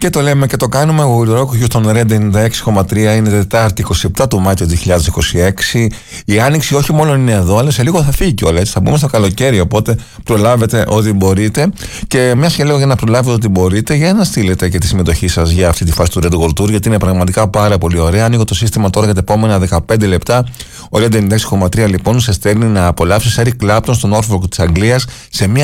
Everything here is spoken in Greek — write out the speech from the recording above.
Και το λέμε και το κάνουμε. Ο Rock Houston Red 96,3 είναι Τετάρτη 27 του Μάη του 2026. Η άνοιξη όχι μόνο είναι εδώ, αλλά σε λίγο θα φύγει κιόλας. Θα μπούμε στο καλοκαίρι. Οπότε προλάβετε ό,τι μπορείτε. Και μια και λέω για να προλάβετε ό,τι μπορείτε, για να στείλετε και τη συμμετοχή σας για αυτή τη φάση του Red World Tour, γιατί είναι πραγματικά πάρα πολύ ωραία. Ανοίγω το σύστημα τώρα για τα επόμενα 15 λεπτά. Ο Red 96,3 λοιπόν σε στέλνει να απολαύσει Eric Clapton στο Norfolk της Αγγλίας σε μια